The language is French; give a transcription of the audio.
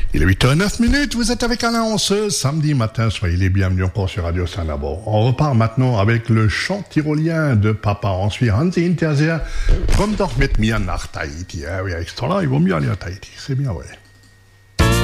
Il est 8h09, vous êtes avec Alain Once, samedi matin, soyez les bienvenus encore sur Radio Saint-Labo. On repart maintenant avec le chant tyrolien de Papa. On suit Hansi Hinterseer, Komm doch mit mir nach Tahiti. Ah oui, avec ce temps-là, il vaut mieux aller à Tahiti, c'est bien vrai.